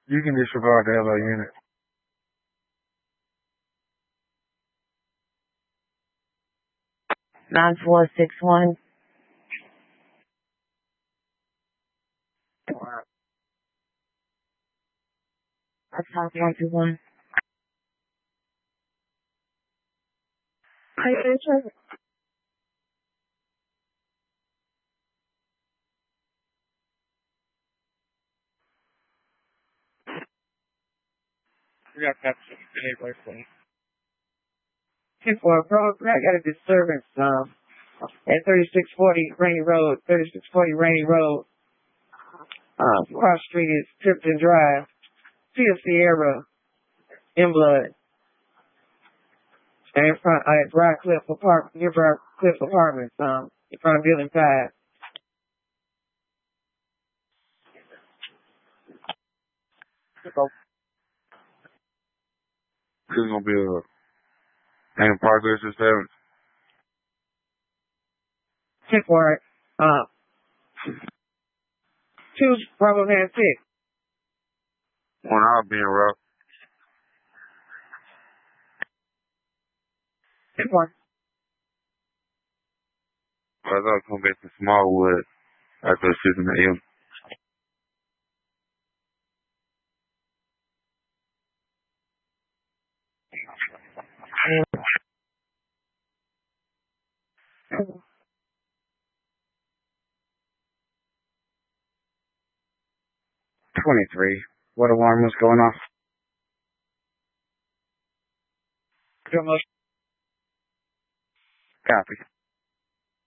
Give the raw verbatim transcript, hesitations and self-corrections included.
You can disregard the L O unit. nine four six one. That's five one two one. Hey, Richard. We got that anyway, so. ten four, bro, I got a disturbance, um, at thirty-six forty Rainy Road, thirty-six forty Rainy Road. Uh, cross street is Tipton Drive. Tia Sierra, in blood. And in front, uh, at Broadcliff Apartment, near Broadcliff Apartments, um, in front of Building five. This is gonna be a and progress is seven. ten four, uh, two Bravo Van six. When I was being rough. ten four. I thought I was gonna get some small wood after shooting the M. twenty-three. What alarm was going off? Copy.